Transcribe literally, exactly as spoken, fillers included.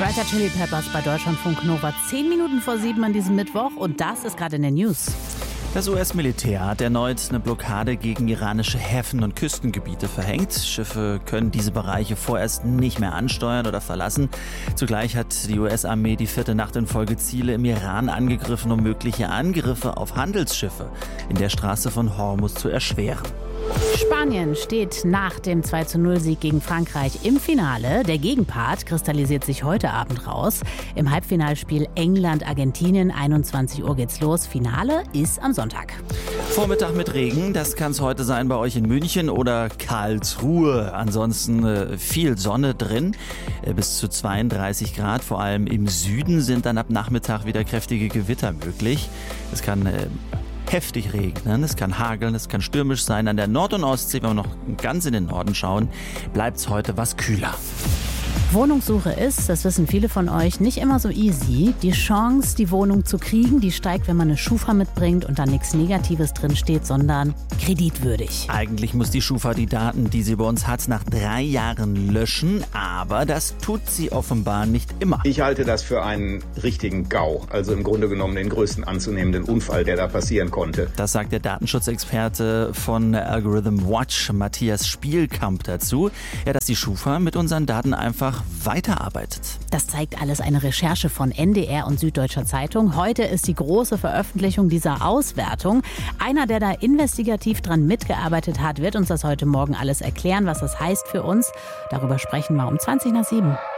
Red Hot Chili Peppers bei Deutschlandfunk Nova. Zehn Minuten vor sieben an diesem Mittwoch und das ist gerade in den News. Das U S-Militär hat erneut eine Blockade gegen iranische Häfen und Küstengebiete verhängt. Schiffe können diese Bereiche vorerst nicht mehr ansteuern oder verlassen. Zugleich hat die U S-Armee die vierte Nacht in Folge Ziele im Iran angegriffen, um mögliche Angriffe auf Handelsschiffe in der Straße von Hormuz zu erschweren. Spanien steht nach dem zwei zu null Sieg gegen Frankreich im Finale. Der Gegenpart kristallisiert sich heute Abend raus. Im Halbfinalspiel England-Argentinien, einundzwanzig Uhr geht's los. Finale ist am Sonntag. Vormittag mit Regen, das kann es heute sein bei euch in München oder Karlsruhe. Ansonsten äh, viel Sonne drin, äh, bis zu zweiunddreißig Grad. Vor allem im Süden sind dann ab Nachmittag wieder kräftige Gewitter möglich. Es kann äh, heftig regnen, es kann hageln, es kann stürmisch sein. An der Nord- und Ostsee, wenn wir noch ganz in den Norden schauen, bleibt es heute was kühler. Wohnungssuche ist, das wissen viele von euch, nicht immer so easy. Die Chance, die Wohnung zu kriegen, die steigt, wenn man eine Schufa mitbringt und da nichts Negatives drin steht, sondern kreditwürdig. Eigentlich muss die Schufa die Daten, die sie bei uns hat, nach drei Jahren löschen, aber das tut sie offenbar nicht immer. Ich halte das für einen richtigen GAU, also im Grunde genommen den größten anzunehmenden Unfall, der da passieren konnte. Das sagt der Datenschutzexperte von Algorithm Watch, Matthias Spielkamp, dazu, ja, dass die Schufa mit unseren Daten einfach weiterarbeitet. Das zeigt alles eine Recherche von N D R und Süddeutscher Zeitung. Heute ist die große Veröffentlichung dieser Auswertung. Einer, der da investigativ dran mitgearbeitet hat, wird uns das heute Morgen alles erklären, was das heißt für uns. Darüber sprechen wir um zwanzig nach sieben.